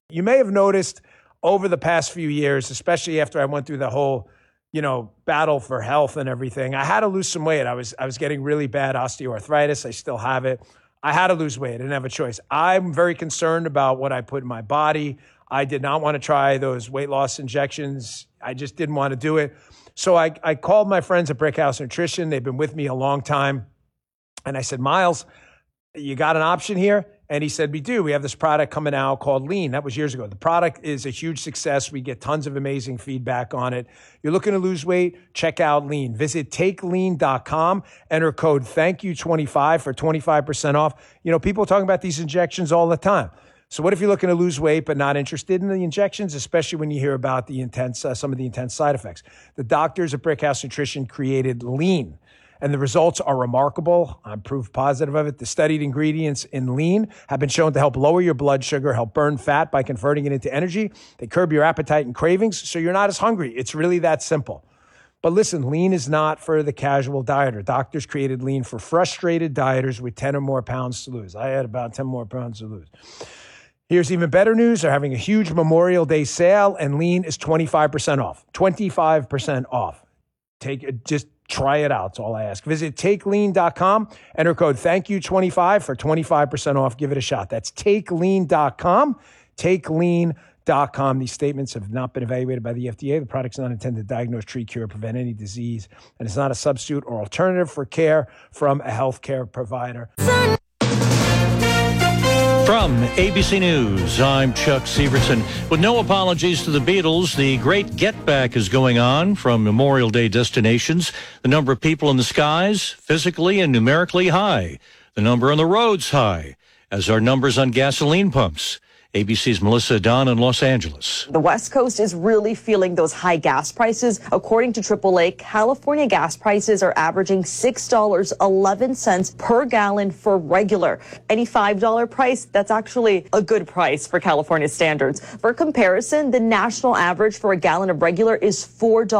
You may have noticed over the past few years, especially after I went through the whole, battle for health and everything, I had to lose some weight. I was getting really bad osteoarthritis. I still have it. I had to lose weight. I didn't have a choice. I'm very concerned about what I put in my body. I did not want to try those weight loss injections. I just didn't want to do it. So I called my friends at Brickhouse Nutrition. They've been with me a long time. And I said, Miles, you got an option here? And he said, we do. We have this product coming out called Lean. That was years ago. The product is a huge success. We get tons of amazing feedback on it. You're looking to lose weight? Check out Lean. Visit takelean.com. Enter code THANKYOU25 for 25% off. People are talking about these injections all the time. So what if you're looking to lose weight but not interested in the injections, especially when you hear about the some of the intense side effects? The doctors at Brickhouse Nutrition created Lean, and the results are remarkable. I'm proof positive of it. The studied ingredients in Lean have been shown to help lower your blood sugar, help burn fat by converting it into energy. They curb your appetite and cravings, so you're not as hungry. It's really that simple. But listen, Lean is not for the casual dieter. Doctors created Lean for frustrated dieters with 10 or more pounds to lose. I had about 10 more pounds to lose. Here's even better news. They're having a huge Memorial Day sale, and Lean is 25% off. 25% off. Just try it out. That's all I ask. Visit takelean.com. Enter code THANKYOU25 for 25% off. Give it a shot. That's takelean.com. Takelean.com. These statements have not been evaluated by the FDA. The product's not intended to diagnose, treat, cure, or prevent any disease, and it's not a substitute or alternative for care from a healthcare provider. From ABC News, I'm Chuck Severson. With no apologies to the Beatles, the great get back is going on from Memorial Day destinations. The number of people in the skies, physically and numerically high. The number on the roads high, as are numbers on gasoline pumps. ABC's Melissa Don in Los Angeles. The West Coast is really feeling those high gas prices. According to AAA, California gas prices are averaging $6.11 per gallon for regular. Any $5 price, that's actually a good price for California standards. For comparison, the national average for a gallon of regular is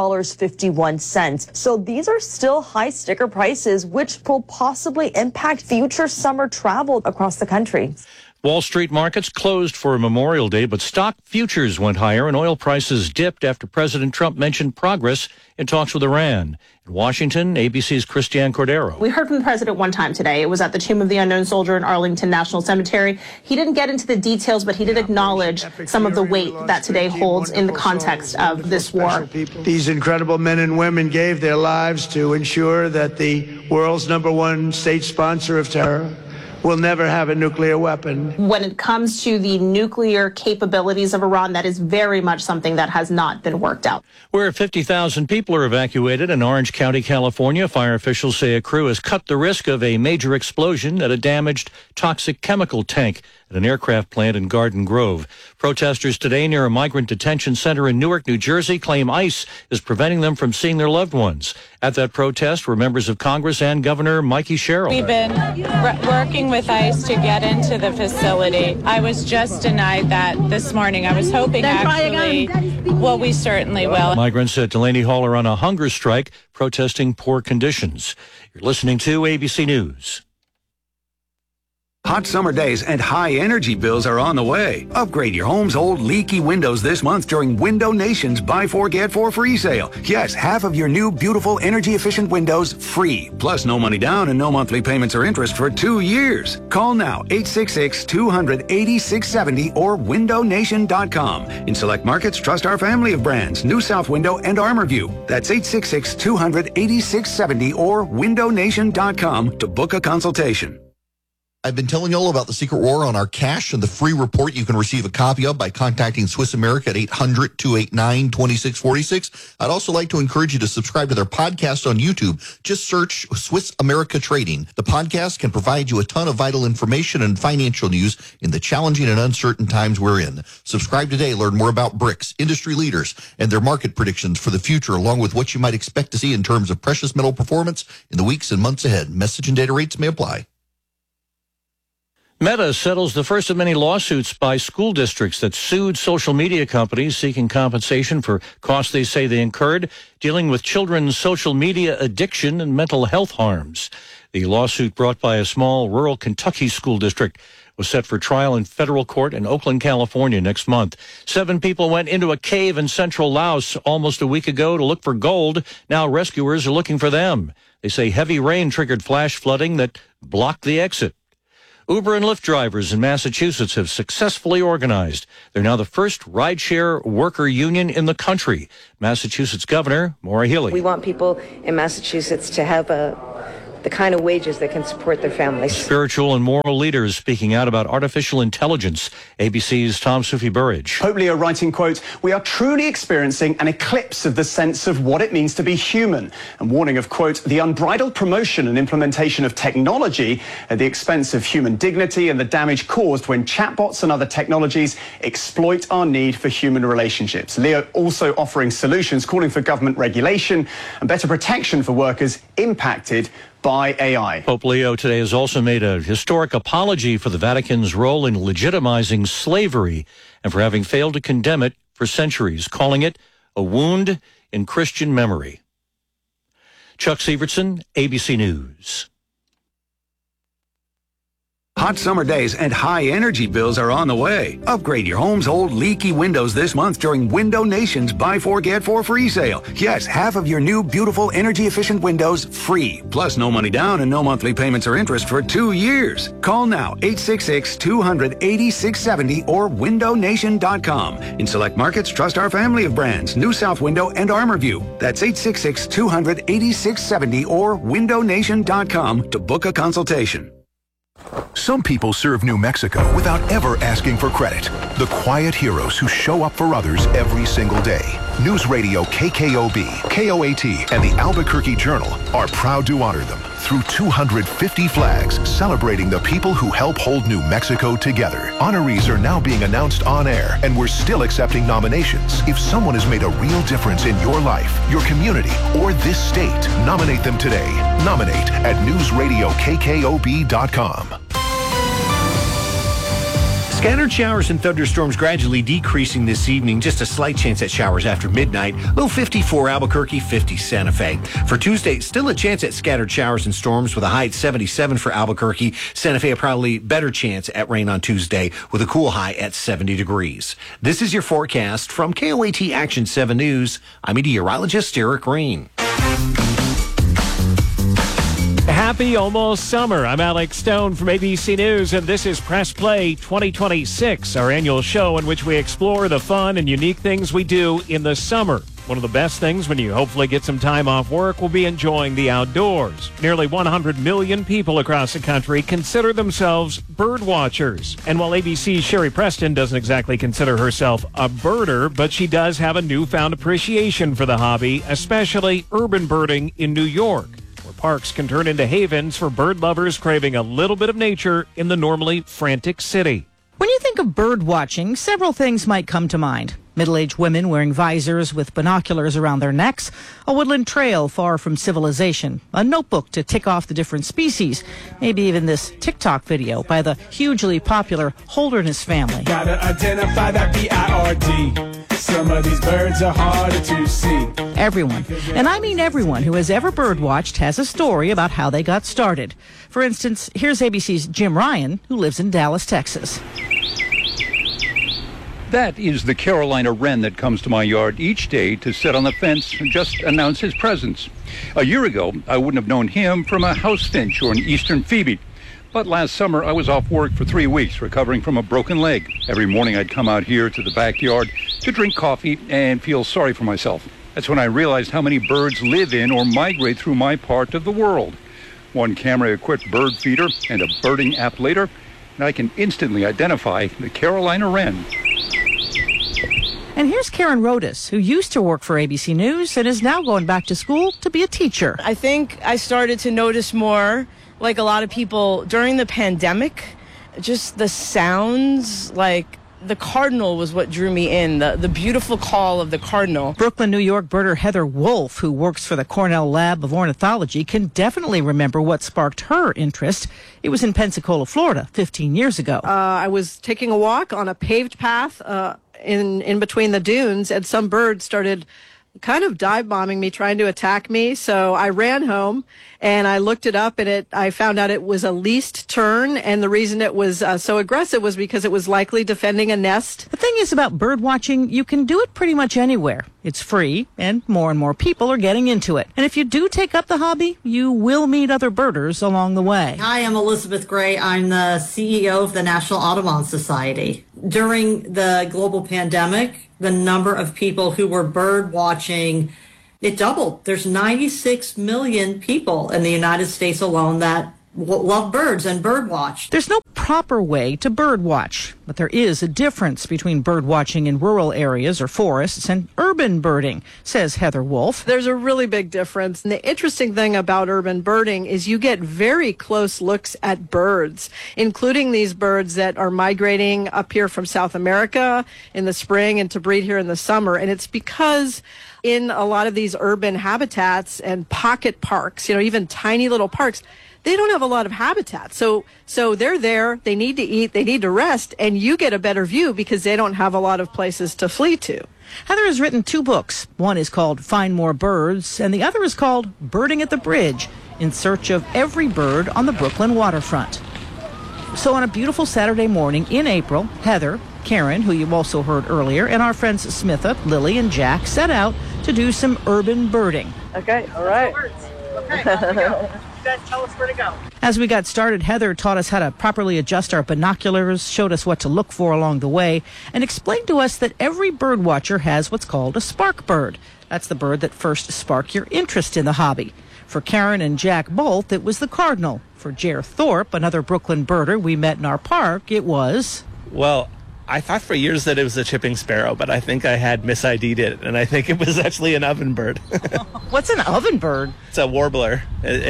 $4.51. So these are still high sticker prices, which will possibly impact future summer travel across the country. Wall Street markets closed for Memorial Day, but stock futures went higher and oil prices dipped after President Trump mentioned progress in talks with Iran. In Washington, ABC's Christiane Cordero. We heard from the president one time today. It was at the Tomb of the Unknown Soldier in Arlington National Cemetery. He didn't get into the details, but he did acknowledge some of the weight that today holds in the context of this war. These incredible men and women gave their lives to ensure that the world's #1 state sponsor of terror will never have a nuclear weapon. When it comes to the nuclear capabilities of Iran, that is very much something that has not been worked out. Where 50,000 people are evacuated in Orange County, California, fire officials say a crew has cut the risk of a major explosion at a damaged toxic chemical tank at an aircraft plant in Garden Grove. Protesters today near a migrant detention center in Newark, New Jersey, claim ICE is preventing them from seeing their loved ones. At that protest were members of Congress and Governor Mikey Sherrill. We've been working with ICE to get into the facility. I was just denied that this morning. I was hoping well, we certainly will. Migrants at Delaney Hall are on a hunger strike protesting poor conditions. You're listening to ABC News. Hot summer days and high energy bills are on the way. Upgrade your home's old leaky windows this month during Window Nation's Buy 4 Get 4 free sale. Yes, half of your new beautiful energy efficient windows free. Plus no money down and no monthly payments or interest for 2 years. Call now 866-200-8670 or windownation.com. In select markets, trust our family of brands, New South Window and ArmorView. That's 866-200-8670 or windownation.com to book a consultation. I've been telling you all about the Secret War on our cash and the free report you can receive a copy of by contacting Swiss America at 800-289-2646. I'd also like to encourage you to subscribe to their podcast on YouTube. Just search Swiss America Trading. The podcast can provide you a ton of vital information and financial news in the challenging and uncertain times we're in. Subscribe today. Learn more about BRICS, industry leaders, and their market predictions for the future, along with what you might expect to see in terms of precious metal performance in the weeks and months ahead. Message and data rates may apply. Meta settles the first of many lawsuits by school districts that sued social media companies seeking compensation for costs they say they incurred dealing with children's social media addiction and mental health harms. The lawsuit brought by a small rural Kentucky school district was set for trial in federal court in Oakland, California next month. 7 people went into a cave in central Laos almost a week ago to look for gold. Now rescuers are looking for them. They say heavy rain triggered flash flooding that blocked the exit. Uber and Lyft drivers in Massachusetts have successfully organized. They're now the first rideshare worker union in the country. Massachusetts Governor Maura Healey. We want people in Massachusetts to have the kind of wages that can support their families. Spiritual and moral leaders speaking out about artificial intelligence. ABC's Tom Sufi Burridge. Pope Leo writing, quote, "We are truly experiencing an eclipse of the sense of what it means to be human," and warning of, quote, "the unbridled promotion and implementation of technology at the expense of human dignity and the damage caused when chatbots and other technologies exploit our need for human relationships." Leo also offering solutions, calling for government regulation and better protection for workers impacted by AI. Pope Leo today has also made a historic apology for the Vatican's role in legitimizing slavery and for having failed to condemn it for centuries, calling it a wound in Christian memory. Chuck Sievertson, ABC News. Hot summer days and high energy bills are on the way. Upgrade your home's old leaky windows this month during Window Nation's Buy 4 Get 4 free sale. Yes, half of your new beautiful energy efficient windows free. Plus no money down and no monthly payments or interest for 2 years. Call now 866-200-8670 or windownation.com. In select markets, trust our family of brands, New South Window and ArmorView. That's 866-200-8670 or windownation.com to book a consultation. Some people serve New Mexico without ever asking for credit. The quiet heroes who show up for others every single day. News Radio KKOB, KOAT, and the Albuquerque Journal are proud to honor them through 250 flags celebrating the people who help hold New Mexico together. Honorees are now being announced on air, and we're still accepting nominations. If someone has made a real difference in your life, your community, or this state, nominate them today. Nominate at newsradiokkob.com. Scattered showers and thunderstorms gradually decreasing this evening. Just a slight chance at showers after midnight. Low 54 Albuquerque, 50 Santa Fe. For Tuesday, still a chance at scattered showers and storms with a high at 77 for Albuquerque. Santa Fe, a probably better chance at rain on Tuesday with a cool high at 70 degrees. This is your forecast from KOAT Action 7 News. I'm meteorologist Eric Green. Happy almost summer. I'm Alex Stone from ABC News, and this is Press Play 2026, our annual show in which we explore the fun and unique things we do in the summer. One of the best things when you hopefully get some time off work will be enjoying the outdoors. Nearly 100 million people across the country consider themselves bird watchers. And while ABC's Sherry Preston doesn't exactly consider herself a birder, but she does have a newfound appreciation for the hobby, especially urban birding in New York. Parks can turn into havens for bird lovers craving a little bit of nature in the normally frantic city. When you think of bird watching, several things might come to mind. Middle-aged women wearing visors with binoculars around their necks, a woodland trail far from civilization, a notebook to tick off the different species, maybe even this TikTok video by the hugely popular Holderness family. Gotta identify that B-I-R-D. Some of these birds are harder to see. Everyone, and I mean everyone who has ever birdwatched has a story about how they got started. For instance, here's ABC's Jim Ryan, who lives in Dallas, Texas. That is the Carolina wren that comes to my yard each day to sit on the fence and just announce his presence. A year ago, I wouldn't have known him from a house finch or an eastern phoebe. But last summer, I was off work for 3 weeks, recovering from a broken leg. Every morning, I'd come out here to the backyard to drink coffee and feel sorry for myself. That's when I realized how many birds live in or migrate through my part of the world. One camera-equipped bird feeder and a birding app later, and I can instantly identify the Carolina wren. And here's Karen Rodas, who used to work for ABC News and is now going back to school to be a teacher. I think I started to notice more, like a lot of people, during the pandemic, just the sounds, like the cardinal was what drew me in, the beautiful call of the cardinal. Brooklyn, New York birder Heather Wolf, who works for the Cornell Lab of Ornithology, can definitely remember what sparked her interest. It was in Pensacola, Florida, 15 years ago. I was taking a walk on a paved path in between the dunes, and some birds started kind of dive bombing me, trying to attack me. So I ran home and I looked it up, and I found out it was a leased tern. And the reason it was so aggressive was because it was likely defending a nest. The thing is about bird watching, you can do it pretty much anywhere. It's free, and more people are getting into it. And if you do take up the hobby, you will meet other birders along the way. Hi, I'm Elizabeth Gray. I'm the CEO of the National Audubon Society. During the global pandemic, the number of people who were bird watching, it doubled. There's 96 million people in the United States alone that love birds and bird watch. There's no proper way to bird watch, but there is a difference between bird watching in rural areas or forests and urban birding, says Heather Wolf. There's a really big difference. And the interesting thing about urban birding is you get very close looks at birds, including these birds that are migrating up here from South America in the spring and to breed here in the summer. And it's because in a lot of these urban habitats and pocket parks, even tiny little parks, they don't have a lot of habitat. So they're there, they need to eat, they need to rest, and you get a better view because they don't have a lot of places to flee to. Heather has written 2 books. One is called Find More Birds, and the other is called Birding at the Bridge, in search of every bird on the Brooklyn waterfront. So on a beautiful Saturday morning in April, Heather, Karen, who you also heard earlier, and our friends Smitha, Lily, and Jack set out to do some urban birding. Okay, all right. Okay, off we go. Tell us where to go. As we got started, Heather taught us how to properly adjust our binoculars, showed us what to look for along the way, and explained to us that every bird watcher has what's called a spark bird. That's the bird that first sparked your interest in the hobby. For Karen and Jack both, it was the cardinal. For Jer Thorpe, another Brooklyn birder we met in our park, it was... Well, I thought for years that it was a chipping sparrow, but I think I had mis-ID'd it, and I think it was actually an ovenbird. What's an ovenbird? It's a warbler.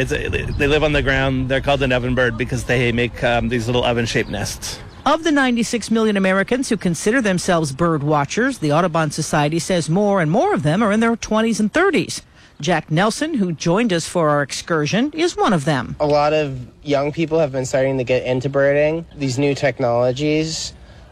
They live on the ground. They're called an ovenbird because they make these little oven-shaped nests. Of the 96 million Americans who consider themselves bird watchers, the Audubon Society says more and more of them are in their 20s and 30s. Jack Nelson, who joined us for our excursion, is one of them. A lot of young people have been starting to get into birding. These new technologies,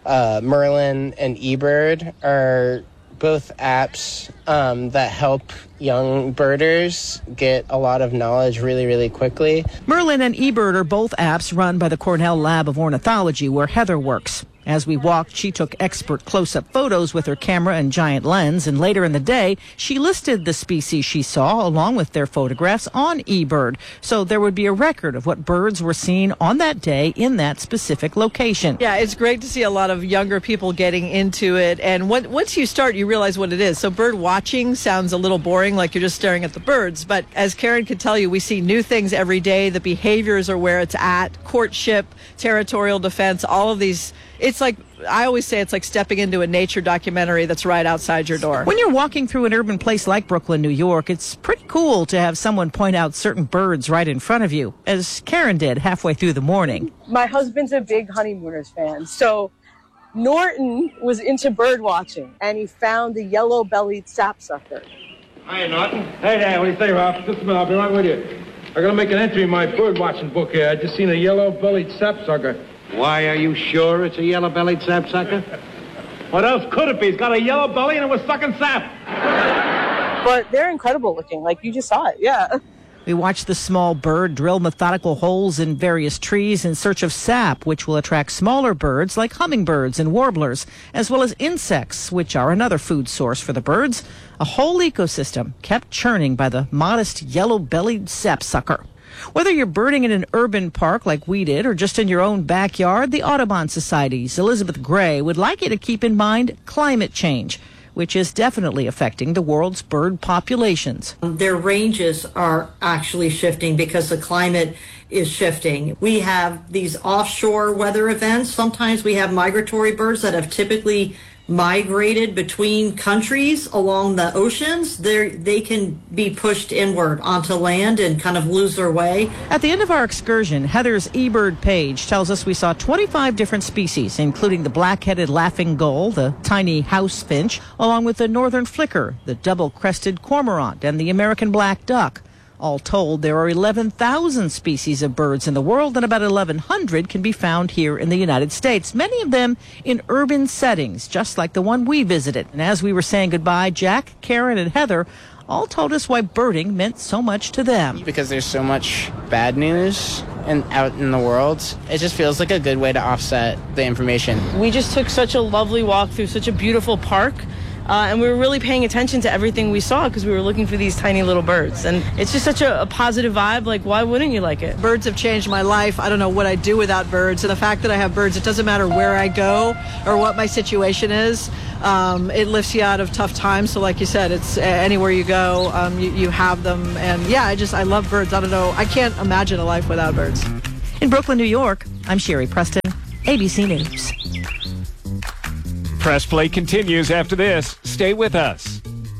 Merlin and eBird, are both apps that help young birders get a lot of knowledge really, really quickly. Merlin and eBird are both apps run by the Cornell Lab of Ornithology, where Heather works. As we walked, she took expert close-up photos with her camera and giant lens, and later in the day, she listed the species she saw along with their photographs on eBird, so there would be a record of what birds were seen on that day in that specific location. Yeah, it's great to see a lot of younger people getting into it, and once you start, you realize what it is. So bird watching sounds a little boring, like you're just staring at the birds, but as Karen can tell you, we see new things every day. The behaviors are where it's at, courtship, territorial defense, all of these. It's like, I always say it's like stepping into a nature documentary that's right outside your door. When you're walking through an urban place like Brooklyn, New York, it's pretty cool to have someone point out certain birds right in front of you, as Karen did halfway through the morning. My husband's a big Honeymooners fan, so Norton was into bird watching, and he found the yellow-bellied sapsucker. Hi, Norton. Hey there, what do you say, Ralph? Just a minute, I'll be right with you. I gotta make an entry in my bird watching book here. I just seen a yellow-bellied sapsucker. Why, are you sure it's a yellow-bellied sapsucker? What else could it be? It's got a yellow belly and it was sucking sap. But they're incredible looking, like you just saw it, yeah. We watched the small bird drill methodical holes in various trees in search of sap, which will attract smaller birds like hummingbirds and warblers, as well as insects, which are another food source for the birds. A whole ecosystem kept churning by the modest yellow-bellied sapsucker. Whether you're birding in an urban park like we did or just in your own backyard, the Audubon Society's Elizabeth Gray would like you to keep in mind climate change, which is definitely affecting the world's bird populations. Their ranges are actually shifting because the climate is shifting. We have these offshore weather events. Sometimes we have migratory birds that have typically migrated between countries along the oceans. They can be pushed inward onto land and kind of lose their way. At the end of our excursion, Heather's eBird page tells us we saw 25 different species, including the black-headed laughing gull, the tiny house finch, along with the northern flicker, the double-crested cormorant, and the American black duck. All told, there are 11,000 species of birds in the world, and about 1,100 can be found here in the United States, many of them in urban settings, just like the one we visited. And as we were saying goodbye, Jack, Karen, and Heather all told us why birding meant so much to them. Because there's so much bad news out in the world, it just feels like a good way to offset the information. We just took such a lovely walk through such a beautiful park. And we were really paying attention to everything we saw because we were looking for these tiny little birds. And it's just such a positive vibe. Like, why wouldn't you like it? Birds have changed my life. I don't know what I'd do without birds. And the fact that I have birds, it doesn't matter where I go or what my situation is. It lifts you out of tough times. So like you said, it's anywhere you go, you have them. And yeah, I love birds. I don't know. I can't imagine a life without birds. In Brooklyn, New York, I'm Sherry Preston, ABC News. Press Play continues after this. Stay with us.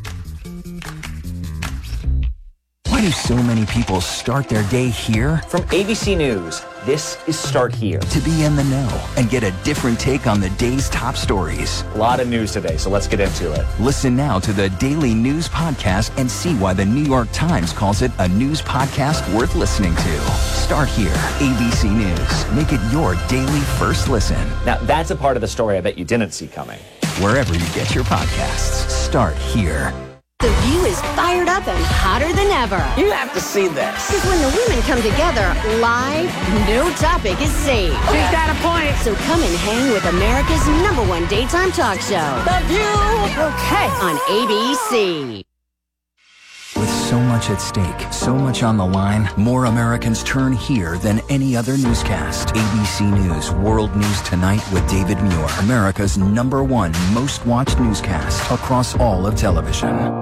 Why do so many people start their day here? From ABC News, this is Start Here. To be in the know and get a different take on the day's top stories. A lot of news today, so let's get into it. Listen now to the Daily News Podcast and see why the New York Times calls it a news podcast worth listening to. Start Here, ABC News. Make it your daily first listen. Now, that's a part of the story I bet you didn't see coming. Wherever you get your podcasts, Start Here. The View is fired up and hotter than ever. You have to see this. Because when the women come together live, no topic is safe. She's got a point. So come and hang with America's #1 daytime talk show. The View. Okay. On ABC. With so much at stake, so much on the line, more Americans turn here than any other newscast. ABC News World News Tonight with David Muir, America's #1 most watched newscast across all of television.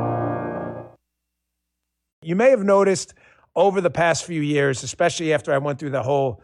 You may have noticed over the past few years, especially after I went through the whole,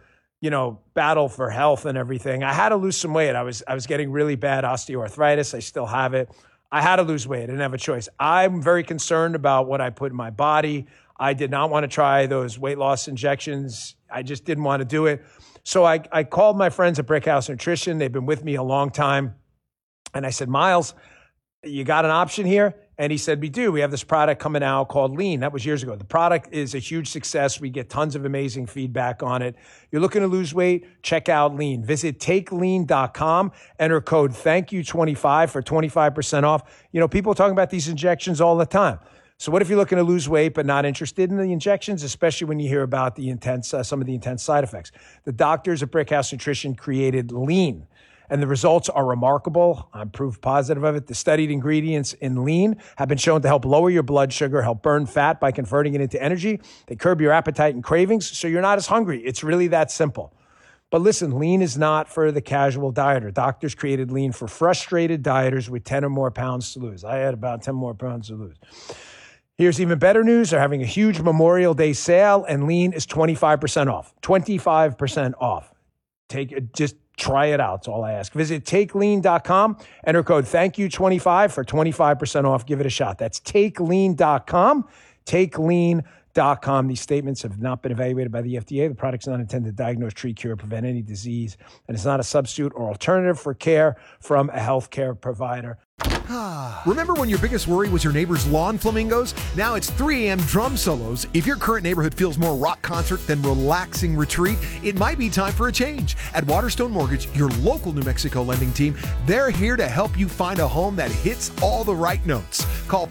battle for health and everything, I had to lose some weight. I was getting really bad osteoarthritis. I still have it. I had to lose weight. I didn't have a choice. I'm very concerned about what I put in my body. I did not want to try those weight loss injections. I just didn't want to do it. So I called my friends at Brickhouse Nutrition. They've been with me a long time. And I said, Miles, you got an option here? And he said, we do. We have this product coming out called Lean. That was years ago. The product is a huge success. We get tons of amazing feedback on it. You're looking to lose weight? Check out Lean. Visit takelean.com. Enter code THANKYOU25 for 25% off. People are talking about these injections all the time. So what if you're looking to lose weight but not interested in the injections, especially when you hear about the some of the intense side effects? The doctors at Brickhouse Nutrition created Lean. And the results are remarkable. I'm proof positive of it. The studied ingredients in Lean have been shown to help lower your blood sugar, help burn fat by converting it into energy. They curb your appetite and cravings, so you're not as hungry. It's really that simple. But listen, Lean is not for the casual dieter. Doctors created Lean for frustrated dieters with 10 or more pounds to lose. I had about 10 more pounds to lose. Here's even better news. They're having a huge Memorial Day sale, and Lean is 25% off. 25% off. Just try it out. That's all I ask. Visit takelean.com. Enter code THANKYOU25 for 25% off. Give it a shot. That's takelean.com. Takelean.com. These statements have not been evaluated by the FDA. The product's not intended to diagnose, treat, cure, or prevent any disease, and it's not a substitute or alternative for care from a healthcare provider. Remember when your biggest worry was your neighbor's lawn flamingos? Now it's 3 a.m. drum solos. If your current neighborhood feels more rock concert than relaxing retreat, it might be time for a change. At Waterstone Mortgage, your local New Mexico lending team, they're here to help you find a home that hits all the right notes. Call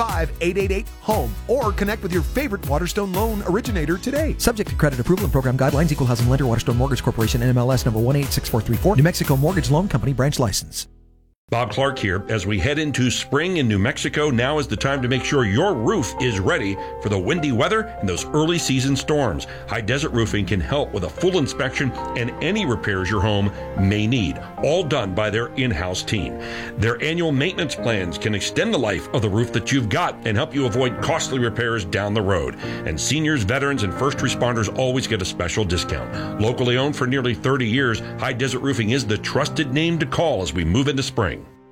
505-888-HOME or connect with your favorite Waterstone loan originator today. Subject to credit approval and program guidelines. Equal housing lender. Waterstone Mortgage Corporation. NMLS number 186434. New Mexico Mortgage Loan Company. Branch license. Bob Clark here. As we head into spring in New Mexico, now is the time to make sure your roof is ready for the windy weather and those early season storms. High Desert Roofing can help with a full inspection and any repairs your home may need, all done by their in-house team. Their annual maintenance plans can extend the life of the roof that you've got and help you avoid costly repairs down the road. And seniors, veterans, and first responders always get a special discount. Locally owned for nearly 30 years, High Desert Roofing is the trusted name to call as we move into spring.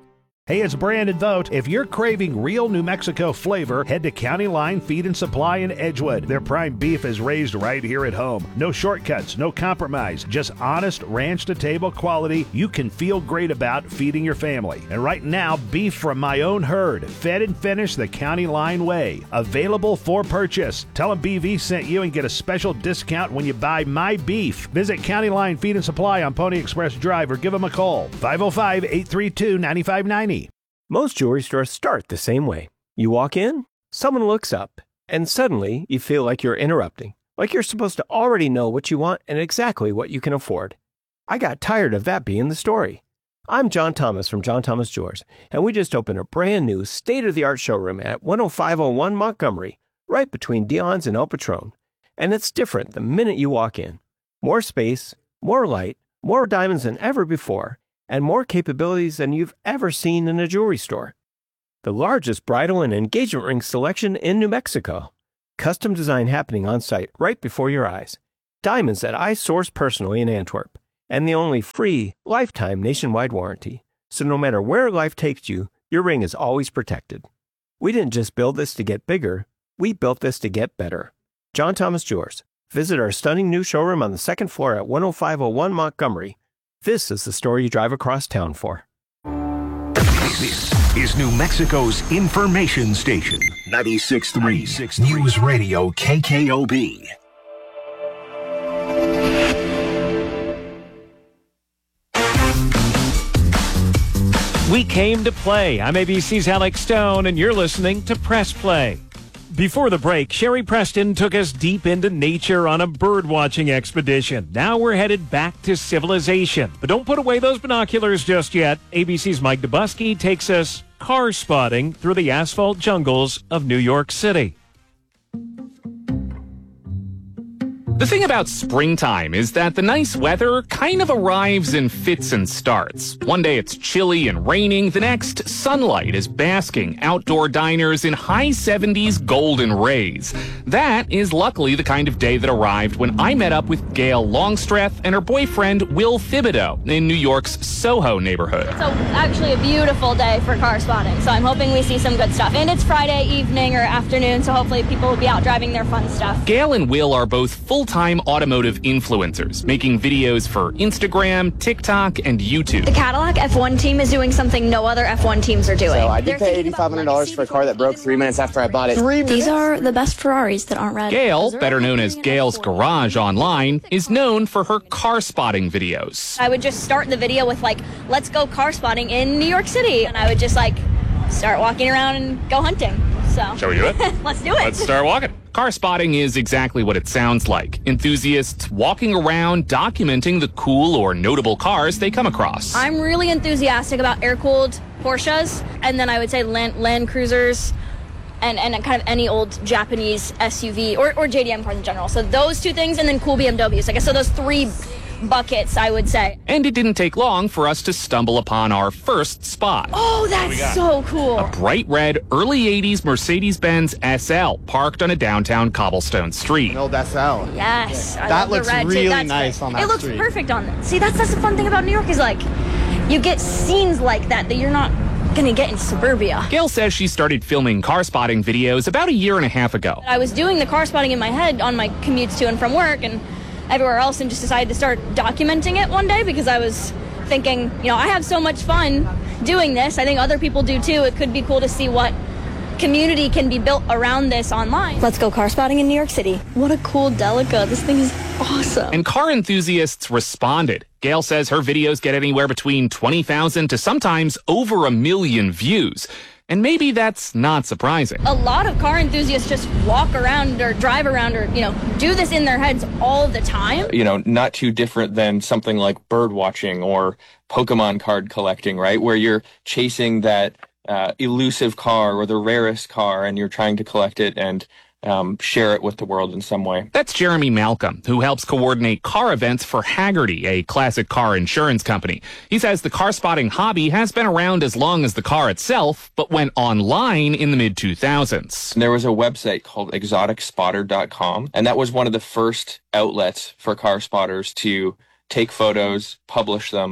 Hey, it's Brandon Vogt. If you're craving real New Mexico flavor, head to County Line Feed and Supply in Edgewood. Their prime beef is raised right here at home. No shortcuts, no compromise, just honest ranch-to-table quality you can feel great about feeding your family. And right now, beef from my own herd, fed and finished the County Line way. Available for purchase. Tell them BV sent you and get a special discount when you buy my beef. Visit County Line Feed and Supply on Pony Express Drive or give them a call. 505-832-9590. Most jewelry stores start the same way. You walk in, someone looks up, and suddenly you feel like you're interrupting, like you're supposed to already know what you want and exactly what you can afford. I got tired of that being the story. I'm John Thomas from John Thomas Jewelers, and we just opened a brand new state-of-the-art showroom at 10501 Montgomery, right between Dion's and El Patron. And it's different the minute you walk in. More space, more light, more diamonds than ever before, and more capabilities than you've ever seen in a jewelry store. The largest bridal and engagement ring selection in New Mexico. Custom design happening on site right before your eyes. Diamonds that I source personally in Antwerp. And the only free, lifetime nationwide warranty. So no matter where life takes you, your ring is always protected. We didn't just build this to get bigger, we built this to get better. John Thomas Jewelers. Visit our stunning new showroom on the second floor at 10501 Montgomery. This is the story you drive across town for. This is New Mexico's information station, 96.3 News Radio KKOB. We came to play. I'm ABC's Alex Stone, and you're listening to Press Play. Before the break, Sherry Preston took us deep into nature on a bird-watching expedition. Now we're headed back to civilization. But don't put away those binoculars just yet. ABC's Mike Dubusky takes us car spotting through the asphalt jungles of New York City. The thing about springtime is that the nice weather kind of arrives in fits and starts. One day it's chilly and raining. The next, sunlight is basking outdoor diners in high 70s golden rays. That is luckily the kind of day that arrived when I met up with Gail Longstreth and her boyfriend Will Thibodeau in New York's Soho neighborhood. It's actually a beautiful day for car spotting, so I'm hoping we see some good stuff. And it's Friday evening or afternoon, so hopefully people will be out driving their fun stuff. Gail and Will are both full-time automotive influencers, making videos for Instagram, TikTok, and YouTube. The Cadillac F1 team is doing something no other F1 teams are doing. So I did pay $8,500 for a car that broke 3 minutes after I bought it. 3 minutes? These are the best Ferraris that aren't red. Gail, better known as Gail's Garage online, is known for her car spotting videos. I would just start the video with let's go car spotting in New York City. And I would just start walking around and go hunting. So shall we do it? Let's do it. Let's start walking. Car spotting is exactly what it sounds like. Enthusiasts walking around documenting the cool or notable cars they come across. I'm really enthusiastic about air-cooled Porsches, and then I would say Land Cruisers and kind of any old Japanese SUV or JDM cars in general. So those two things, and then cool BMWs. I guess so those three buckets, I would say. And it didn't take long for us to stumble upon our first spot. Oh, that's so cool. A bright red, early 80s Mercedes-Benz SL parked on a downtown cobblestone street. An old SL. Yes. I that love the looks red, really too. nice on that It looks street. perfect on that. See, that's the fun thing about New York is you get scenes like that you're not going to get in suburbia. Gail says she started filming car spotting videos about a year and a half ago. I was doing the car spotting in my head on my commutes to and from work and everywhere else, and just decided to start documenting it one day because I was thinking, I have so much fun doing this. I think other people do too. It could be cool to see what community can be built around this online. Let's go car spotting in New York City. What a cool Delica. This thing is awesome. And car enthusiasts responded. Gail says her videos get anywhere between 20,000 to sometimes over 1 million views. And maybe that's not surprising. A lot of car enthusiasts just walk around or drive around or, do this in their heads all the time. Not too different than something like bird watching or Pokemon card collecting, right? Where you're chasing that elusive car or the rarest car and you're trying to collect it and share it with the world in some way. That's Jeremy Malcolm, who helps coordinate car events for Hagerty, a classic car insurance company. He says the car spotting hobby has been around as long as the car itself, but went online in the mid-2000s. There was a website called exoticspotter.com, and that was one of the first outlets for car spotters to take photos, publish them,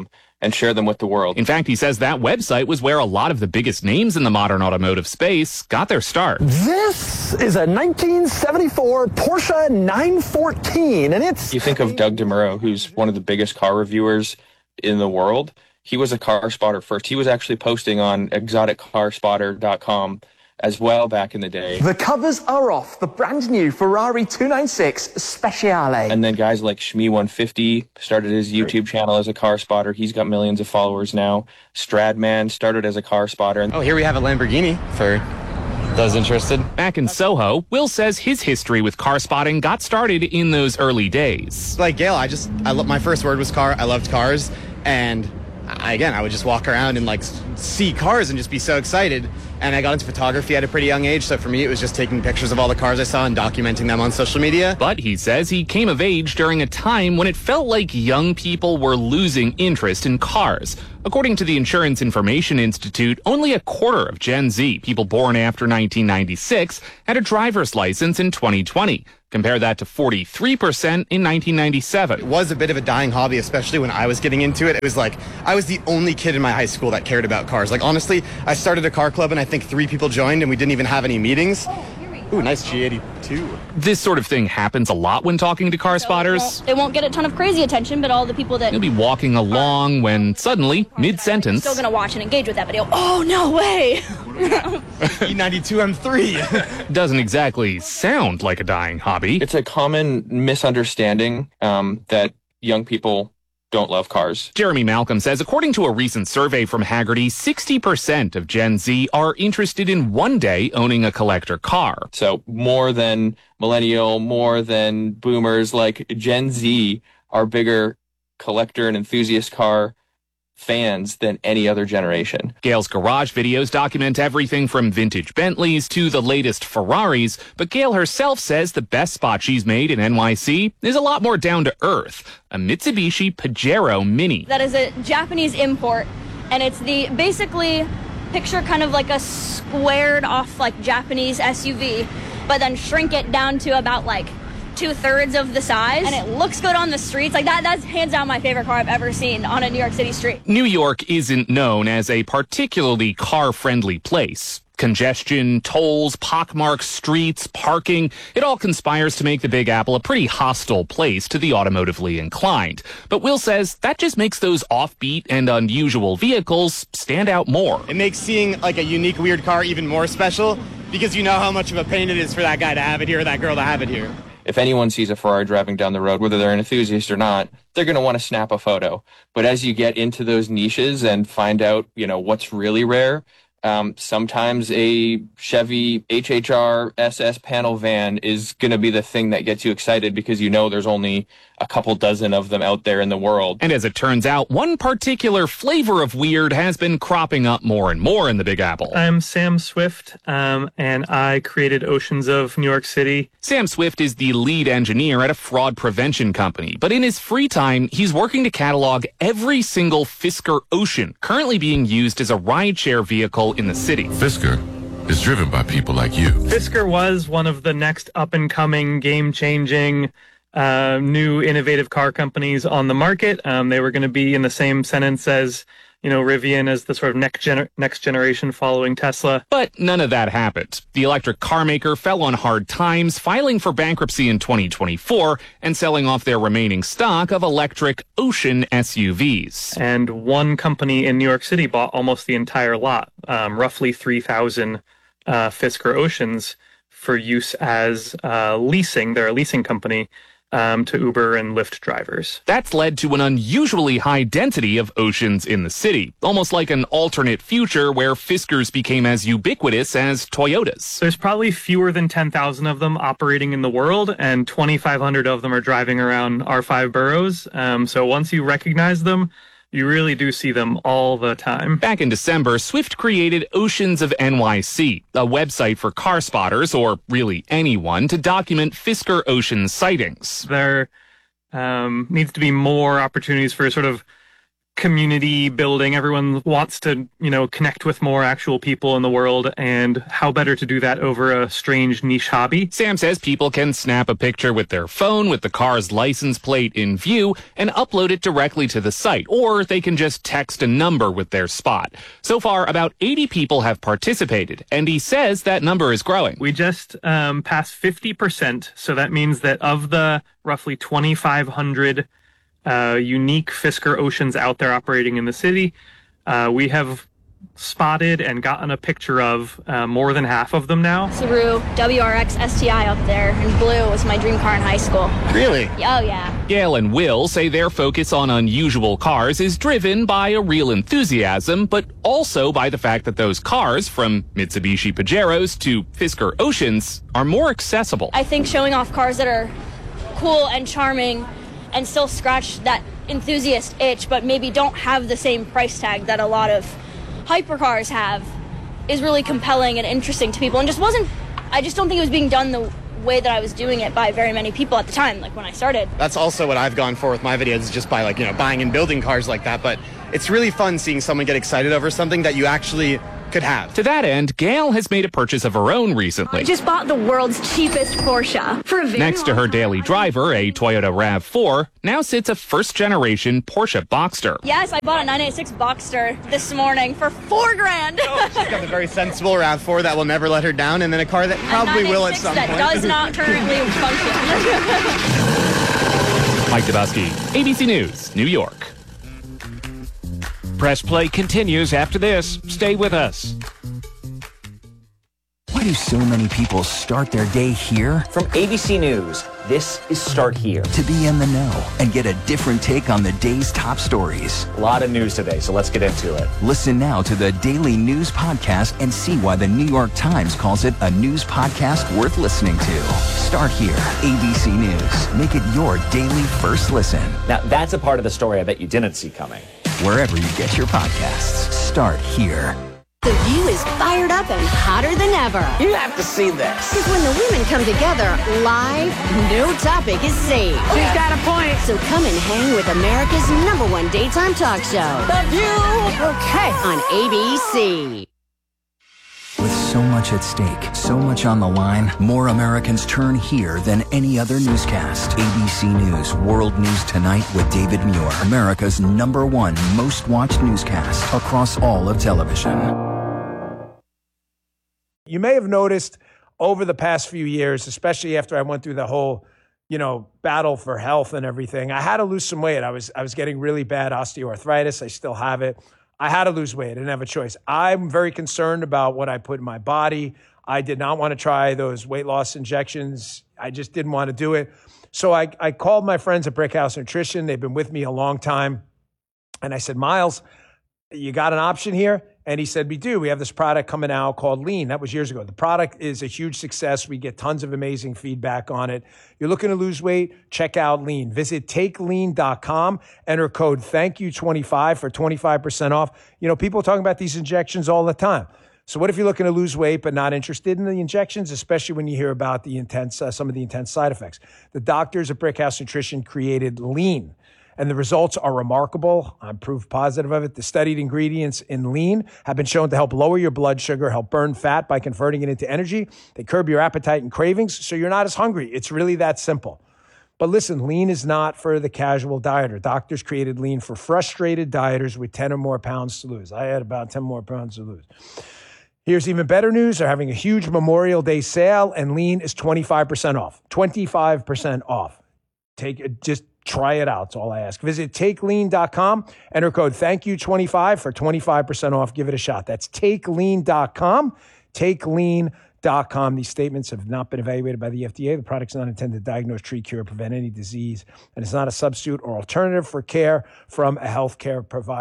and share them with the world. In fact, he says that website was where a lot of the biggest names in the modern automotive space got their start. This is a 1974 Porsche 914, and it's... You think of Doug DeMuro, who's one of the biggest car reviewers in the world. He was a car spotter first. He was actually posting on exoticcarspotter.com as well back in the day. The covers are off the brand new Ferrari 296 Speciale. And then guys like Shmee150 started his YouTube channel as a car spotter. He's got millions of followers now. Stradman started as a car spotter. Oh, here we have a Lamborghini for those interested. Back in Soho, Will says his history with car spotting got started in those early days. Like Gail, my first word was car. I loved cars, and I would just walk around and see cars and just be so excited. And I got into photography at a pretty young age, so for me it was just taking pictures of all the cars I saw and documenting them on social media. But he says he came of age during a time when it felt like young people were losing interest in cars. According to the Insurance Information Institute, only a quarter of Gen Z, people born after 1996, had a driver's license in 2020. Compare that to 43% in 1997. It was a bit of a dying hobby, especially when I was getting into it. It was like I was the only kid in my high school that cared about cars. Honestly, I started a car club and I think 3 people joined and we didn't even have any meetings. Ooh, nice G82. This sort of thing happens a lot when talking to car spotters. It won't get a ton of crazy attention, but all the people that... You'll be walking along when suddenly, mid-sentence... Still going to watch and engage with that video. Oh, no way! E92 M3. Doesn't exactly sound like a dying hobby. It's a common misunderstanding that young people don't love cars. Jeremy Malcolm says, according to a recent survey from Hagerty, 60% of Gen Z are interested in one day owning a collector car. So more than millennial, more than boomers, Gen Z are bigger collector and enthusiast car fans than any other generation. Gail's garage videos document everything from vintage Bentleys to the latest Ferraris, but Gail herself says the best spot she's made in NYC is a lot more down to earth, a Mitsubishi Pajero Mini. That is a Japanese import, and it's basically picture kind of like a squared off Japanese SUV, but then shrink it down to about 2/3 of the size, and it looks good on the streets. That's hands down my favorite car I've ever seen on a New York City street. New York isn't known as a particularly car-friendly place. Congestion, tolls, pockmarked streets, parking, it all conspires to make the Big Apple a pretty hostile place to the automotively inclined. But Will says that just makes those offbeat and unusual vehicles stand out more. It makes seeing a unique, weird car even more special because you know how much of a pain it is for that guy to have it here or that girl to have it here. If anyone sees a Ferrari driving down the road, whether they're an enthusiast or not, they're going to want to snap a photo. But as you get into those niches and find out, what's really rare, sometimes a Chevy HHR SS panel van is going to be the thing that gets you excited because there's only a couple dozen of them out there in the world. And as it turns out, one particular flavor of weird has been cropping up more and more in the Big Apple. I'm Sam Swift, and I created Oceans of New York City. Sam Swift is the lead engineer at a fraud prevention company, but in his free time, he's working to catalog every single Fisker Ocean currently being used as a rideshare vehicle in the city. Fisker is driven by people like you. Fisker was one of the next up-and-coming, game-changing, new innovative car companies on the market. They were going to be in the same sentence as, Rivian as the sort of next generation following Tesla. But none of that happened. The electric car maker fell on hard times, filing for bankruptcy in 2024 and selling off their remaining stock of electric Ocean SUVs. And one company in New York City bought almost the entire lot, roughly 3,000 Fisker Oceans for use as leasing. They're a leasing company to Uber and Lyft drivers. That's led to an unusually high density of Oceans in the city, almost like an alternate future where Fiskers became as ubiquitous as Toyotas. There's probably fewer than 10,000 of them operating in the world, and 2,500 of them are driving around our 5 boroughs. So once you recognize them, you really do see them all the time. Back in December, Swift created Oceans of NYC, a website for car spotters, or really anyone, to document Fisker Ocean sightings. There needs to be more opportunities for sort of community building. Everyone wants to, connect with more actual people in the world, and how better to do that over a strange niche hobby. Sam says people can snap a picture with their phone with the car's license plate in view and upload it directly to the site, or they can just text a number with their spot. So far, about 80 people have participated, and he says that number is growing. We just passed 50%, so that means that of the roughly 2,500 unique Fisker Oceans out there operating in the city, we have spotted and gotten a picture of more than half of them now. Subaru WRX STI up there in blue was my dream car in high school. Really? Oh, yeah. Gail and Will say their focus on unusual cars is driven by a real enthusiasm, but also by the fact that those cars, from Mitsubishi Pajeros to Fisker Oceans, are more accessible. I think showing off cars that are cool and charming and still scratch that enthusiast itch, but maybe don't have the same price tag that a lot of hypercars have, is really compelling and interesting to people. And I just don't think it was being done the way that I was doing it by very many people at the time, like when I started. That's also what I've gone for with my videos, is just by buying and building cars like that. But it's really fun seeing someone get excited over something that you actually could have. To that end, Gail has made a purchase of her own recently. I just bought the world's cheapest Porsche. For a very Next to her daily driver, a Toyota RAV4, now sits a first-generation Porsche Boxster. Yes, I bought a 986 Boxster this morning for $4,000. She's got a very sensible RAV4 that will never let her down, and then a car that probably will at some that point. does not currently function. Mike Dubusky, ABC News, New York. Press Play continues after this. Stay with us. Why do so many people start their day here? From ABC News, this is Start Here. To be in the know and get a different take on the day's top stories. A lot of news today, so let's get into it. Listen now to the Daily News Podcast and see why the New York Times calls it a news podcast worth listening to. Start Here, ABC News. Make it your daily first listen. Now, that's a part of the story I bet you didn't see coming. Wherever you get your podcasts, Start Here. The View is fired up and hotter than ever. You have to see this. Because when the women come together live, no topic is safe. She's got a point. So come and hang with America's #1 daytime talk show. The View. Okay. On ABC. With so much at stake, so much on the line, more Americans turn here than any other newscast. ABC News World News Tonight with David Muir, America's #1 most watched newscast across all of television. You may have noticed over the past few years, especially after I went through the whole, battle for health and everything, I had to lose some weight. I was getting really bad osteoarthritis. I still have it. I had to lose weight. I didn't have a choice. I'm very concerned about what I put in my body. I did not want to try those weight loss injections. I just didn't want to do it. So I called my friends at Brickhouse Nutrition. They've been with me a long time. And I said, Miles, you got an option here? And he said, we do. We have this product coming out called Lean. That was years ago. The product is a huge success. We get tons of amazing feedback on it. You're looking to lose weight? Check out Lean. Visit takelean.com. Enter code THANKYOU25 for 25% off. People are talking about these injections all the time. So what if you're looking to lose weight but not interested in the injections, especially when you hear about the intense, some of the intense side effects? The doctors at Brickhouse Nutrition created Lean. And the results are remarkable. I'm proof positive of it. The studied ingredients in Lean have been shown to help lower your blood sugar, help burn fat by converting it into energy. They curb your appetite and cravings, so you're not as hungry. It's really that simple. But listen, Lean is not for the casual dieter. Doctors created Lean for frustrated dieters with 10 or more pounds to lose. I had about 10 more pounds to lose. Here's even better news. They're having a huge Memorial Day sale, and Lean is 25% off. 25% off. Try it out. That's all I ask. Visit takelean.com. Enter code THANKYOU25 for 25% off. Give it a shot. That's takelean.com. Takelean.com. These statements have not been evaluated by the FDA. The product's not intended to diagnose, treat, cure, or prevent any disease. And it's not a substitute or alternative for care from a healthcare provider.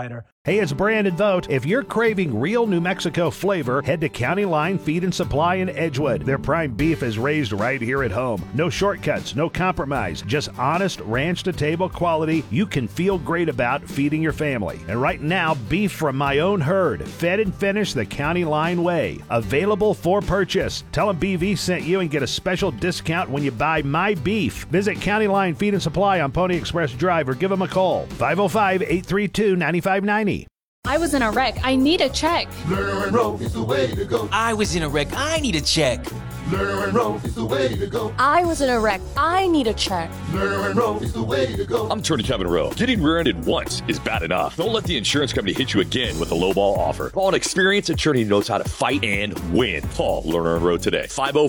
Hey, it's Brandon Vogt. If you're craving real New Mexico flavor, head to County Line Feed and Supply in Edgewood. Their prime beef is raised right here at home. No shortcuts, no compromise, just honest ranch-to-table quality you can feel great about feeding your family. And right now, beef from my own herd, fed and finished the County Line way. Available for purchase. Tell them BV sent you and get a special discount when you buy my beef. Visit County Line Feed and Supply on Pony Express Drive or give them a call. 505-832-9590. I was in a wreck. I need a check. Learn and roll is the way to go. I was in a wreck. I need a check. Learn and roll is the way to go. I was in a wreck. I need a check. Learn and roll is the way to go. I'm Attorney Kevin Rowe. Getting rear-ended once is bad enough. Don't let the insurance company hit you again with a lowball offer. Call an experienced attorney who knows how to fight and win. Call Lerner and Rowe today.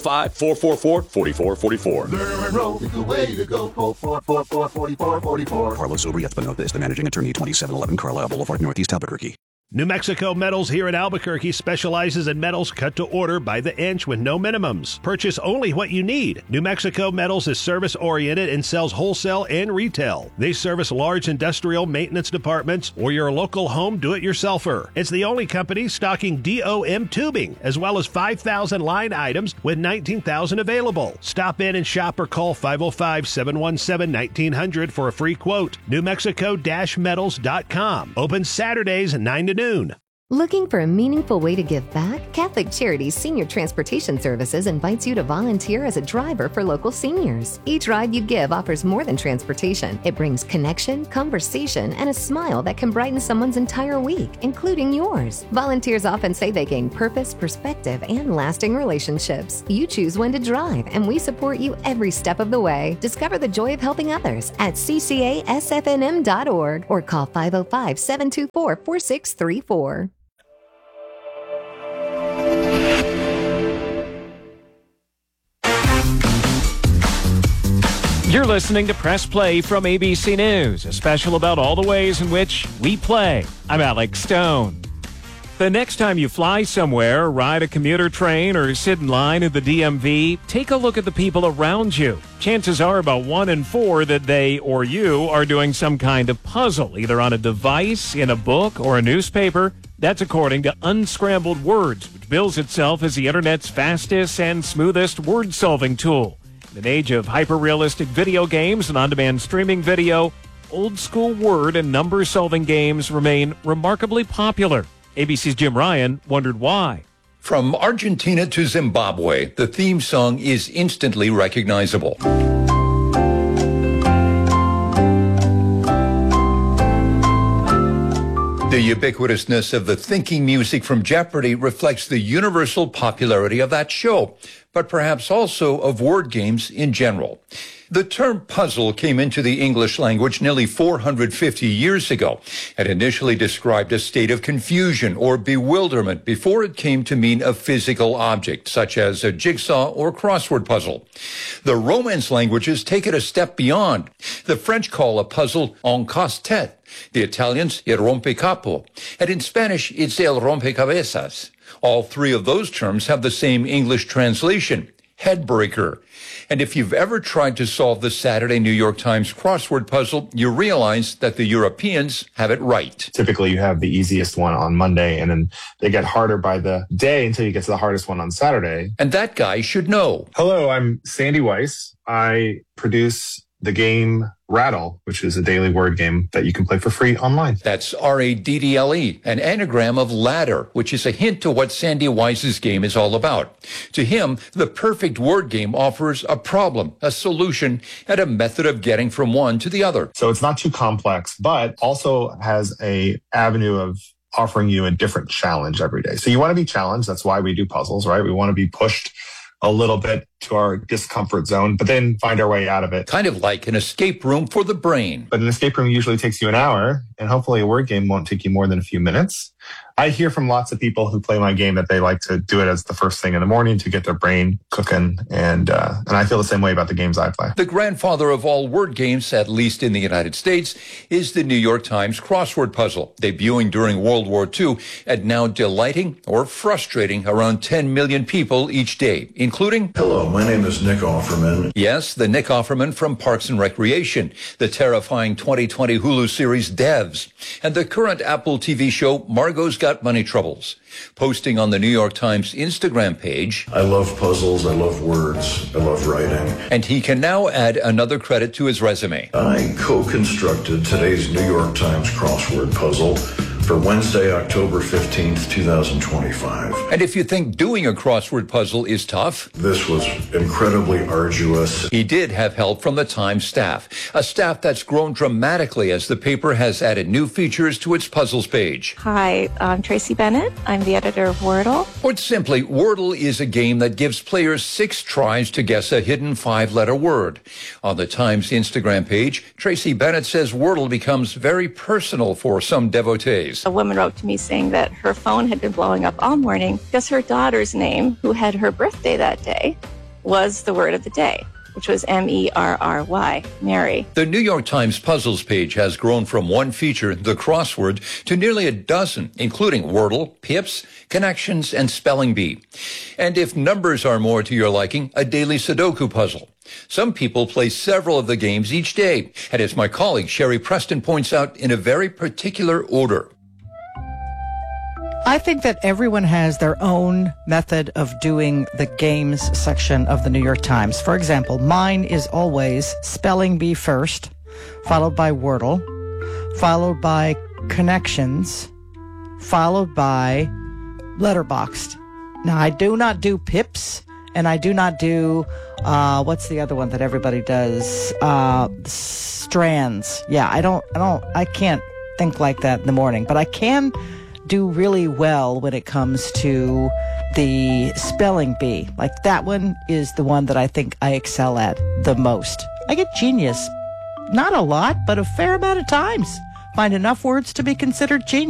505-444-4444. Learn and roll is the way to go. Call 444-4444. Carlos Urias Benotez, the managing attorney, 2711 Carlisle Boulevard, Northeast Albuquerque. New Mexico Metals here in Albuquerque specializes in metals cut to order by the inch with no minimums. Purchase only what you need. New Mexico Metals is service-oriented and sells wholesale and retail. They service large industrial maintenance departments or your local home do-it-yourselfer. It's the only company stocking DOM tubing, as well as 5,000 line items with 19,000 available. Stop in and shop or call 505-717-1900 for a free quote. NewMexico-Metals.com. Open Saturdays 9 to noon. Looking for a meaningful way to give back? Catholic Charities Senior Transportation Services invites you to volunteer as a driver for local seniors. Each ride you give offers more than transportation. It brings connection, conversation, and a smile that can brighten someone's entire week, including yours. Volunteers often say they gain purpose, perspective, and lasting relationships. You choose when to drive, and we support you every step of the way. Discover the joy of helping others at ccasfnm.org or call 505-724-4634. You're listening to Press Play from ABC News, a special about all the ways in which we play. I'm Alex Stone. The next time you fly somewhere, ride a commuter train, or sit in line at the DMV, take a look at the people around you. Chances are about 1 in 4 that they or you are doing some kind of puzzle, either on a device, in a book, or a newspaper. That's according to Unscrambled Words, which bills itself as the internet's fastest and smoothest word-solving tool. In an age of hyper-realistic video games and on-demand streaming video, old-school word and number-solving games remain remarkably popular. ABC's Jim Ryan wondered why. From Argentina to Zimbabwe, the theme song is instantly recognizable. The ubiquitousness of the thinking music from Jeopardy reflects the universal popularity of that show, but perhaps also of word games in general. The term puzzle came into the English language nearly 450 years ago and initially described a state of confusion or bewilderment before it came to mean a physical object, such as a jigsaw or crossword puzzle. The Romance languages take it a step beyond. The French call a puzzle un casse-tête, the Italians il rompecapo, and in Spanish it's el rompecabezas. All three of those terms have the same English translation, headbreaker. And if you've ever tried to solve the Saturday New York Times crossword puzzle, you realize that the Europeans have it right. Typically, you have the easiest one on Monday, and then they get harder by the day until you get to the hardest one on Saturday. And that guy should know. Hello, I'm Sandy Weiss. I produce the game Rattle, which is a daily word game that you can play for free online. That's R-A-D-D-L-E, an anagram of ladder, which is a hint to what Sandy Weiss's game is all about. To him, the perfect word game offers a problem, a solution, and a method of getting from one to the other. So it's not too complex, but also has a avenue of offering you a different challenge every day. So you want to be challenged. That's why we do puzzles, right? We want to be pushed a little bit to our discomfort zone, but then find our way out of it. Kind of like an escape room for the brain. But an escape room usually takes you an hour, and hopefully a word game won't take you more than a few minutes. I hear from lots of people who play my game that they like to do it as the first thing in the morning to get their brain cooking. And I feel the same way about the games I play. The grandfather of all word games, at least in the United States, is the New York Times crossword puzzle, debuting during World War II and now delighting or frustrating around 10 million people each day, including... Hello, my name is Nick Offerman. Yes, the Nick Offerman from Parks and Recreation, the terrifying 2020 Hulu series Devs, and the current Apple TV show Margot's Got Money Troubles. Posting on the New York Times Instagram page, I love puzzles, I love words, I love writing. And he can now add another credit to his resume. I co-constructed today's New York Times crossword puzzle for Wednesday, October 15th, 2025. And if you think doing a crossword puzzle is tough, this was incredibly arduous. He did have help from the Times staff, a staff that's grown dramatically as the paper has added new features to its puzzles page. Hi, I'm Tracy Bennett. I'm the editor of Wordle. Put simply, Wordle is a game that gives players 6 tries to guess a hidden 5-letter word. On the Times Instagram page, Tracy Bennett says Wordle becomes very personal for some devotees. A woman wrote to me saying that her phone had been blowing up all morning because her daughter's name, who had her birthday that day, was the word of the day, which was M-E-R-R-Y, Mary. The New York Times Puzzles page has grown from one feature, the crossword, to nearly a dozen, including Wordle, Pips, Connections, and Spelling Bee. And if numbers are more to your liking, a daily Sudoku puzzle. Some people play several of the games each day, and as my colleague Sherry Preston points out, in a very particular order. I think that everyone has their own method of doing the games section of the New York Times. For example, mine is always Spelling Bee first, followed by Wordle, followed by Connections, followed by Letterboxd. Now, I do not do Pips, and I do not do, what's the other one that everybody does? Strands. Yeah, I can't think like that in the morning, but I can do really well when it comes to the Spelling Bee. Like that one is the one that I think I excel at the most. I get genius. Not a lot, but a fair amount of times. Find enough words to be considered genius.